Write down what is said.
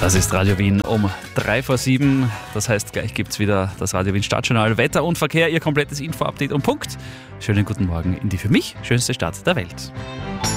Das ist Radio Wien um 7:03. Das heißt, gleich gibt es wieder das Radio Wien Stadtjournal Wetter und Verkehr, Ihr komplettes Info-Update um Punkt. Schönen guten Morgen in die für mich schönste Stadt der Welt.